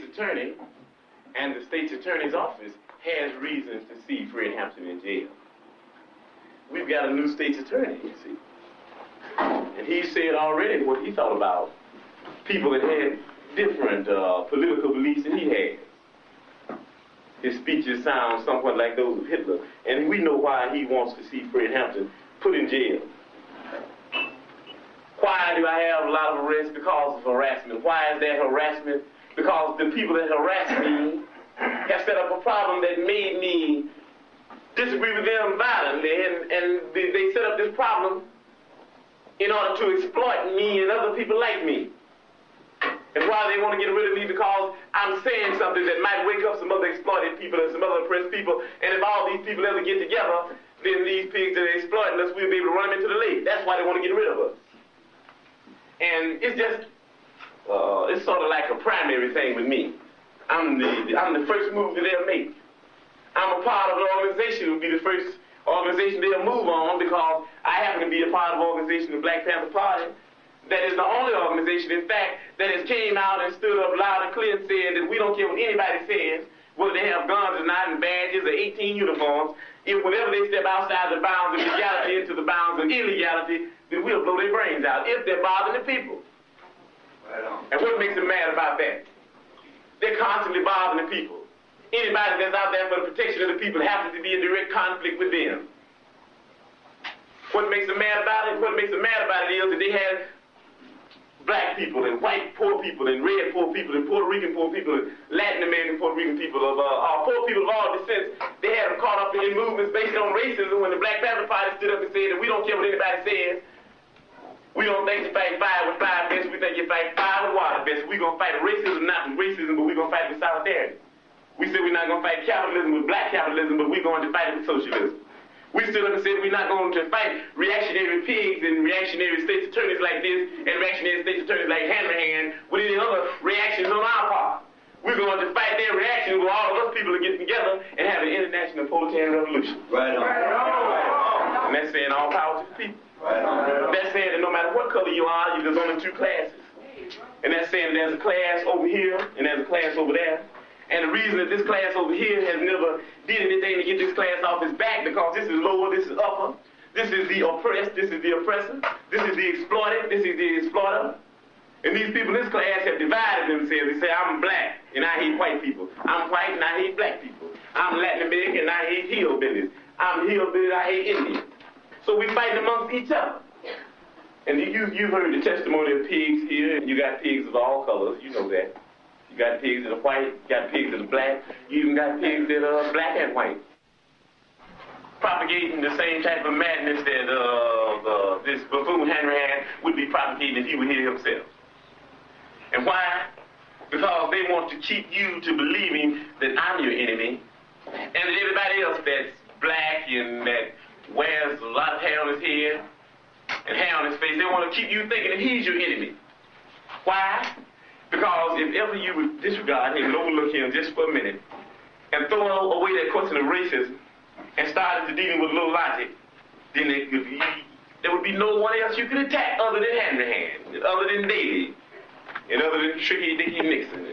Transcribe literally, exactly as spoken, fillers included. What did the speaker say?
attorney and the state's attorney's office has reasons to see Fred Hampton in jail. We've got a new state's attorney, you see. And he said already what he thought about people that had different uh, political beliefs than he has. His speeches sound somewhat like those of Hitler, and we know why he wants to see Fred Hampton put in jail. Why do I have a lot of arrests? Because of harassment. Why is that harassment? Because the people that harass me have set up a problem that made me disagree with them violently, and, and they, they set up this problem in order to exploit me and other people like me. And why they want to get rid of me? Because I'm saying something that might wake up some other exploited people and some other oppressed people, and if all these people ever get together, then these pigs that are exploiting us, we'll be able to run them into the lake. That's why they want to get rid of us. And it's just, uh, it's sort of like a primary thing with me. I'm the, I'm the first move that they'll make. I'm a part of an organization who will be the first organization they'll move on, because I happen to be a part of an organization, the Black Panther Party, that is the only organization, in fact, that has came out and stood up loud and clear and said that we don't care what anybody says, whether they have guns or not and badges or eighteen uniforms. If whenever they step outside the bounds of legality into the bounds of illegality, then we'll blow their brains out if they're bothering the people. Right on. And what makes them mad about that? They're constantly bothering the people. Anybody that's out there for the protection of the people happens to be in direct conflict with them. What makes them mad about it? What makes them mad about it is that they have black people and white poor people and red poor people and Puerto Rican poor people and Latin American Puerto Rican people of uh, uh, poor people of all descents. They had them caught up in movements based on racism when the Black Panther Party stood up and said that we don't care what anybody says. We don't think you fight fire with fire best, we think you fight fire with water best. We're going to fight racism, not with racism, but we're going to fight with solidarity. We said we're not going to fight capitalism with black capitalism, but we're going to fight it with socialism. We stood up and said we're not going to fight reactionary pigs and reactionary state's attorneys like this and reactionary state's attorneys like Hanrahan with any other reactions on our part. We're going to fight their reactions where all of us people are getting together and have an international proletarian revolution. Right on. Right on. And that's saying all power to the people. Right on. That's saying that no matter what color you are, there's only two classes. And that's saying there's a class over here and there's a class over there. And the reason that this class over here has never did anything to get this class off its back, because this is lower, this is upper, this is the oppressed, this is the oppressor, this is the exploited, this is the exploiter. And these people in this class have divided themselves. They say, I'm black and I hate white people. I'm white and I hate black people. I'm Latin American and I hate hillbillies. I'm hillbilly and I hate Indians. So we fight amongst each other. And you, you've heard the testimony of pigs here, and you got pigs of all colors, you know that. You got pigs that are white, you got pigs that are black, you even got pigs that are black and white. Propagating the same type of madness that uh, the, this buffoon Hanrahan would be propagating if he were here himself. And why? Because they want to keep you to believing that I'm your enemy, and that everybody else that's black and that wears a lot of hair on his head and hair on his face, they want to keep you thinking that he's your enemy. Why? Because if ever you would disregard him and overlook him just for a minute and throw away that question of racism and start dealing with a little logic, then it could be, there would be no one else you could attack other than Hanrahan, other than Davy, and other than Tricky Dicky Nixon.